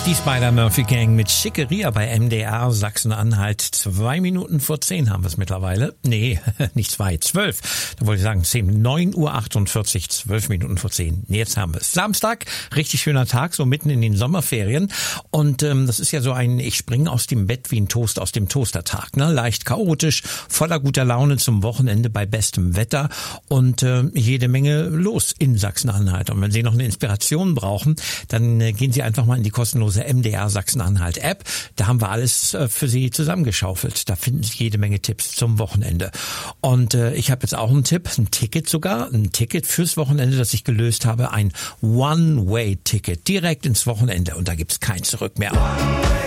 Die Spider-Murphy-Gang mit Schickeria bei MDR Sachsen-Anhalt. 2 Minuten vor 10 haben wir es mittlerweile. Nee, nicht 2, 12. Da wollte ich sagen 10, 9:48 Uhr, 12 Minuten vor 10. Jetzt haben wir es. Samstag, richtig schöner Tag, so mitten in den Sommerferien. Und das ist ja so ein, ich springe aus dem Bett wie ein Toast aus dem Toastertag. Ne? Leicht chaotisch, voller guter Laune zum Wochenende bei bestem Wetter und jede Menge los in Sachsen-Anhalt. Und wenn Sie noch eine Inspiration brauchen, dann gehen Sie einfach mal in die kostenlose MDR Sachsen-Anhalt App. Da haben wir alles für Sie zusammengeschaufelt. Da finden Sie jede Menge Tipps zum Wochenende. Und ich habe jetzt auch einen Tipp, ein Ticket sogar, ein Ticket fürs Wochenende, das ich gelöst habe, ein One-Way-Ticket direkt ins Wochenende und da gibt's kein Zurück mehr.